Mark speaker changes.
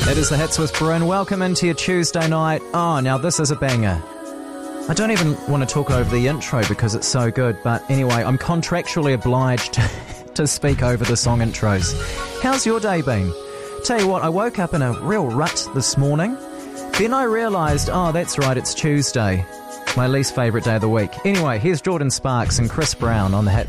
Speaker 1: It is the Hits with Bryn. Welcome into your Tuesday night. Oh, now this is a banger. I don't even want to talk over the intro because it's so good, but anyway, I'm contractually obliged to speak over the song intros. How's your day been? Tell you what, I woke up in a real rut this morning. Then I realised, oh, that's right, it's Tuesday. My least favourite day of the week. Anyway, here's Jordan Sparks and Chris Brown on the Hit.